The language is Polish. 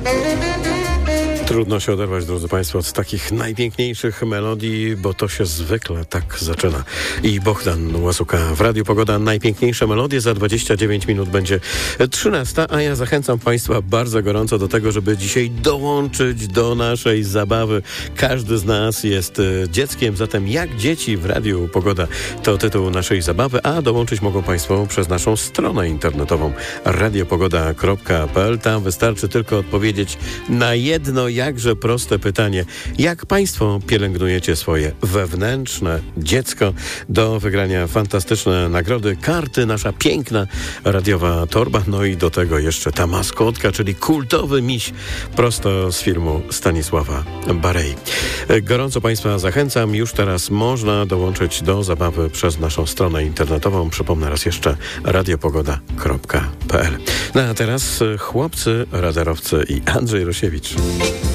Trudno się oderwać, drodzy Państwo, od takich najpiękniejszych melodii, bo to się zwykle tak zaczyna. I Bohdan Łasuka w Radiu Pogoda. Najpiękniejsze melodie. Za 29 minut będzie 13, a ja zachęcam Państwa bardzo gorąco do tego, żeby dzisiaj dołączyć do naszej zabawy. Każdy z nas jest dzieckiem, zatem jak dzieci w Radiu Pogoda to tytuł naszej zabawy, a dołączyć mogą Państwo przez naszą stronę internetową radiopogoda.pl. Tam wystarczy tylko odpowiedzieć na jedno jakże proste pytanie. Jak Państwo pielęgnujecie swoje wewnętrzne dziecko? Do wygrania fantastyczne nagrody, karty, nasza piękna radiowa torba, no i do tego jeszcze ta maskotka, czyli kultowy miś prosto z filmu Stanisława Barei. Gorąco Państwa zachęcam. Już teraz można dołączyć do zabawy przez naszą stronę internetową. Przypomnę raz jeszcze radiopogoda.pl. No a teraz chłopcy, radarowcy i Andrzej Rosiewicz.